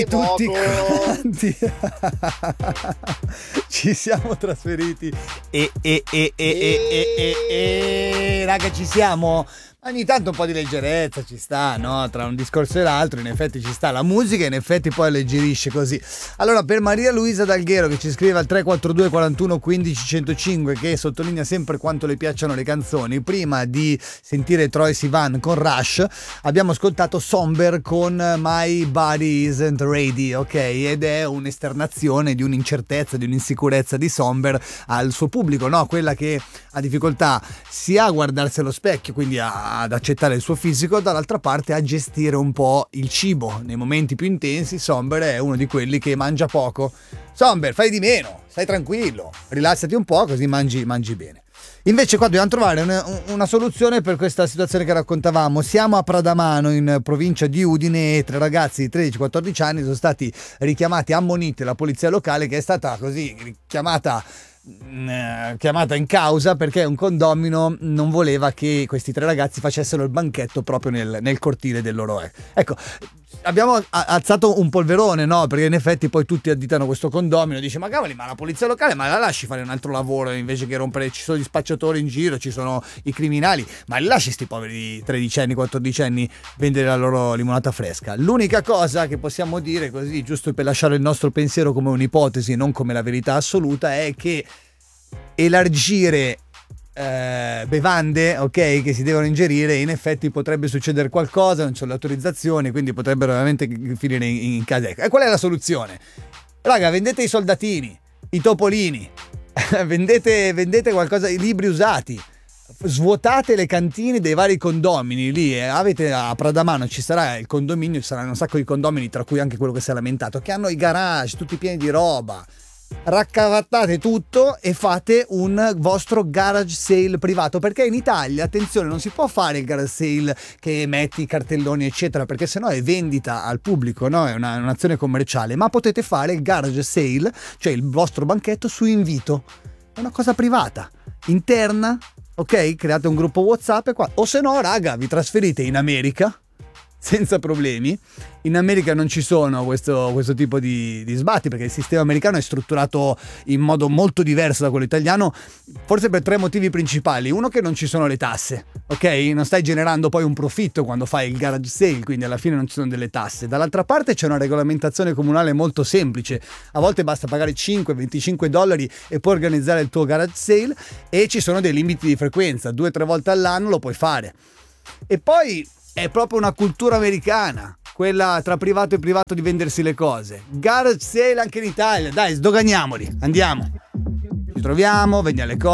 tutti poco. quanti ci siamo trasferiti raga, ci siamo. Ogni tanto un po' di leggerezza ci sta, no? Tra un discorso e l'altro in effetti ci sta la musica, in effetti poi alleggerisce così. Allora, per Maria Luisa D'Alghero, che ci scrive al 342 41 15 105, che sottolinea sempre quanto le piacciono le canzoni, prima di sentire Troye Sivan con Rush abbiamo ascoltato Somber con My Body Isn't Ready, ok? Ed è un'esternazione di un'incertezza, di un'insicurezza di Somber al suo pubblico, no? Quella che ha difficoltà sia a guardarsi allo specchio, quindi ad accettare il suo fisico, dall'altra parte a gestire un po' il cibo. Nei momenti più intensi Somber è uno di quelli che mangia poco. Somber, fai di meno, stai tranquillo, rilassati un po', così mangi bene. Invece qua dobbiamo trovare una soluzione per questa situazione che raccontavamo. Siamo a Pradamano, in provincia di Udine, e 3 ragazzi di 13-14 anni sono stati richiamati, ammoniti la polizia locale, che è stata così chiamata in causa perché un condomino non voleva che questi 3 ragazzi facessero il banchetto proprio nel cortile del loro ecco, abbiamo alzato un polverone, no? Perché in effetti poi tutti additano questo condomino, dice ma cavoli, ma la polizia locale, ma la lasci fare un altro lavoro invece che rompere, ci sono gli spacciatori in giro, ci sono i criminali, ma li lasci sti poveri 13enni, 14enni vendere la loro limonata fresca. L'unica cosa che possiamo dire, così giusto per lasciare il nostro pensiero come un'ipotesi, non come la verità assoluta, è che elargire bevande, ok, che si devono ingerire, in effetti potrebbe succedere qualcosa, non c'è le autorizzazioni, quindi potrebbero veramente finire in casa. E qual è la soluzione? Raga, vendete i soldatini, i topolini, vendete qualcosa, i libri usati, svuotate le cantine dei vari condomini lì, avete a Pradamano, ci sarà il condominio, ci saranno un sacco di condomini, tra cui anche quello che si è lamentato, che hanno i garage tutti pieni di roba. Raccavattate tutto e fate un vostro garage sale privato, perché in Italia, attenzione, non si può fare il garage sale che metti cartelloni eccetera, perché sennò è vendita al pubblico, no? È un'azione commerciale, ma potete fare il garage sale, cioè il vostro banchetto su invito, è una cosa privata, interna, ok? Create un gruppo WhatsApp e qua, o se no raga vi trasferite in America senza problemi. In America non ci sono questo tipo di sbatti, perché il sistema americano è strutturato in modo molto diverso da quello italiano, forse per 3 motivi principali. Uno, che non ci sono le tasse, ok? Non stai generando poi un profitto quando fai il garage sale, quindi alla fine non ci sono delle tasse. Dall'altra parte c'è una regolamentazione comunale molto semplice, a volte basta pagare $5-25 e puoi organizzare il tuo garage sale, e ci sono dei limiti di frequenza, 2-3 volte all'anno lo puoi fare. E poi è proprio una cultura americana, quella tra privato e privato, di vendersi le cose. Garage sale anche in Italia, dai, sdoganiamoli, andiamo, ci troviamo, vendiamo le cose.